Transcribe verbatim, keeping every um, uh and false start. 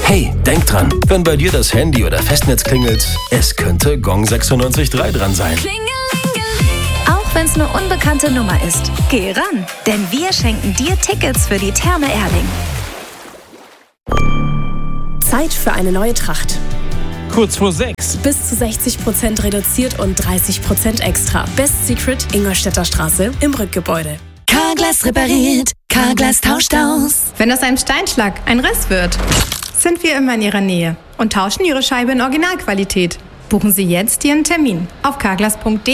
Hey, denk dran, wenn bei dir das Handy oder Festnetz klingelt, es könnte Gong sechsundneunzig Komma drei dran sein. Auch wenn es eine unbekannte Nummer ist, geh ran, denn wir schenken dir Tickets für die Therme Erling. Zeit für eine neue Tracht. Kurz vor sechs. Bis zu sechzig Prozent reduziert und dreißig Prozent extra. Best Secret, Ingolstädter Straße im Rückgebäude. Carglass repariert, Carglass tauscht aus. Wenn aus einem Steinschlag ein Riss wird, sind wir immer in Ihrer Nähe und tauschen Ihre Scheibe in Originalqualität. Buchen Sie jetzt Ihren Termin auf carglass punkt de.